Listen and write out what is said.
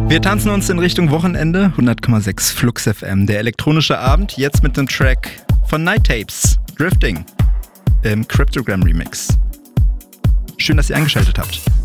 Wir tanzen uns in Richtung Wochenende. 100,6 Flux FM. Der elektronische Abend, jetzt mit dem Track von Night Tapes, Drifting, im Cryptogram Remix. Schön, dass ihr eingeschaltet habt.